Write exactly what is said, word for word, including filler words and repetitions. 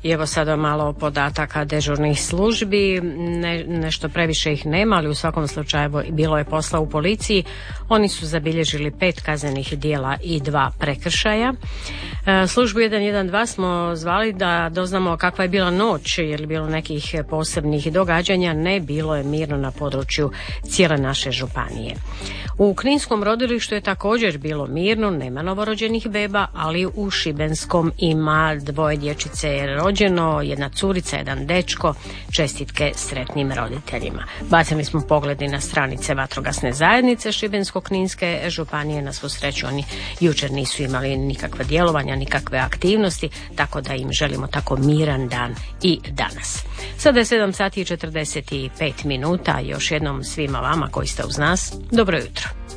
I evo sada malo podataka dežurnih službi, ne, nešto previše ih nema, ali u svakom slučaju bilo je posla u policiji. Oni su zabilježili pet kaznenih djela i dva prekršaja. E, službu jedan jedan dva smo zvali da doznamo kakva je bila noć, je li bilo nekih posebnih događanja. Ne, bilo je mirno na području cijele naše županije. U Kninskom rodilištu je također bilo mirno, nema novorođenih beba, ali u Šibenskom ima dvoje dječice je rođeno, jedna curica, jedan dečko. Čestitke sretnim roditeljima. Bacili smo pogledi na stranice vatrogasne zajednice Šibensko-kninske županije. Na svu sreću oni jučer nisu imali nikakva djelovanja, nikakve aktivnosti, tako da im želimo tako miran dan i danas. Sada je sedam sati i četrdeset pet minuta. Još jednom svima vama koji ste uz nas, dobro jutro.